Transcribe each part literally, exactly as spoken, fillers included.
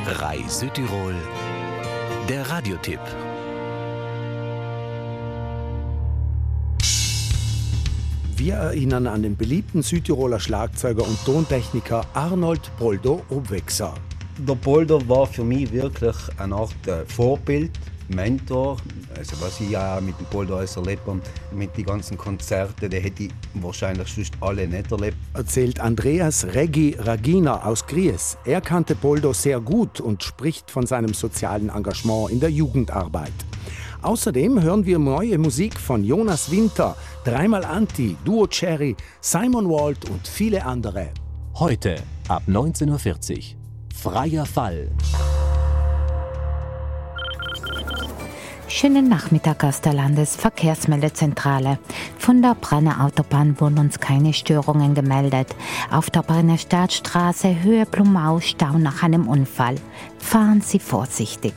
R A I Südtirol, der Radiotipp. Wir erinnern an den beliebten Südtiroler Schlagzeuger und Tontechniker Arnold Poldo Obwexer. Der Poldo war für mich wirklich eine Art Vorbild, Mentor. Also was ich ja mit dem Poldo alles erlebt habe, mit den ganzen Konzerten, die hätte ich wahrscheinlich sonst alle nicht erlebt. Erzählt Andreas Reggi Ragina aus Gries. Er kannte Poldo sehr gut und spricht von seinem sozialen Engagement in der Jugendarbeit. Außerdem hören wir neue Musik von Jonas Winter, Dreimal Anti, Duo Cherry, Simon Walt und viele andere. Heute ab neunzehn Uhr vierzig. Freier Fall. Schönen Nachmittag aus der Landesverkehrsmeldezentrale. Von der Brenner Autobahn wurden uns keine Störungen gemeldet. Auf der Brenner Staatsstraße Höhe Blumau Stau nach einem Unfall. Fahren Sie vorsichtig.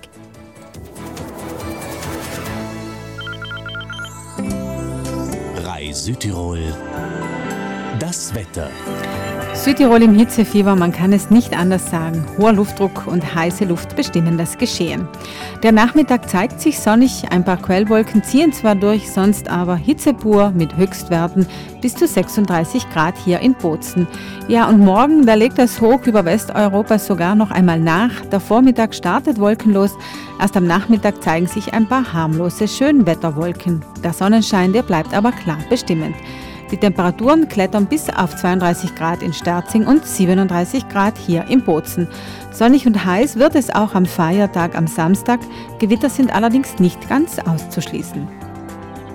R A I Südtirol. Das Wetter. Südtirol im Hitzefieber, man kann es nicht anders sagen. Hoher Luftdruck und heiße Luft bestimmen das Geschehen. Der Nachmittag zeigt sich sonnig, ein paar Quellwolken ziehen zwar durch, sonst aber Hitze pur mit Höchstwerten bis zu sechsunddreißig Grad hier in Bozen. Ja, und morgen, da legt das Hoch über Westeuropa sogar noch einmal nach. Der Vormittag startet wolkenlos, erst am Nachmittag zeigen sich ein paar harmlose Schönwetterwolken. Der Sonnenschein, der bleibt aber klar bestimmend. Die Temperaturen klettern bis auf zweiunddreißig Grad in Sterzing und siebenunddreißig Grad hier in Bozen. Sonnig und heiß wird es auch am Feiertag am Samstag. Gewitter sind allerdings nicht ganz auszuschließen.